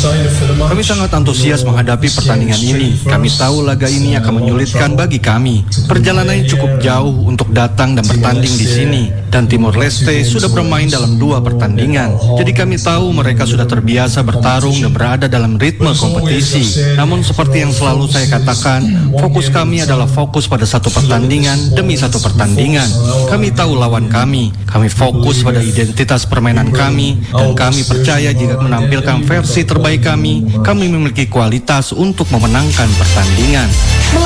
Kami sangat antusias menghadapi pertandingan ini. Kami tahu laga ini akan menyulitkan bagi kami. Perjalanannya cukup jauh untuk datang dan bertanding di sini. Dan Timor Leste sudah bermain dalam 2 pertandingan. Jadi kami tahu mereka sudah terbiasa bertarung dan berada dalam ritme kompetisi. Namun seperti yang selalu saya katakan, fokus kami adalah fokus pada satu pertandingan demi satu pertandingan. Kami tahu lawan kami. Kami fokus pada identitas permainan kami. Dan kami percaya jika menampilkan versi terbaik kami memiliki kualitas untuk memenangkan pertandingan.